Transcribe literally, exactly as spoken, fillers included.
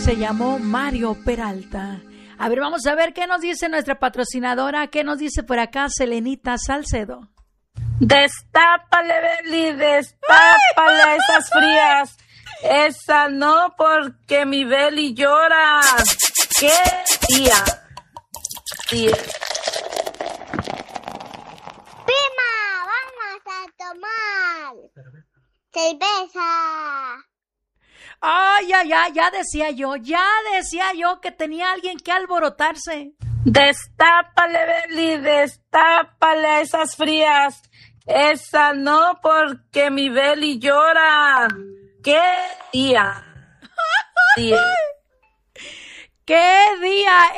se llamó Mario Peralta. A ver, vamos a ver qué nos dice nuestra patrocinadora, qué nos dice por acá Selenita Salcedo. Destápale, Beli, destápale a esas frías. Esa no, porque mi Beli llora. ¡Qué día! día. Prima, vamos a tomar cerveza. Ay, ya, ya, ya decía yo, ya decía yo que tenía alguien que alborotarse. Destápale, Beli, destápale a esas frías. Esa no, porque mi Beli llora. ¡Qué día! día. ¿Qué día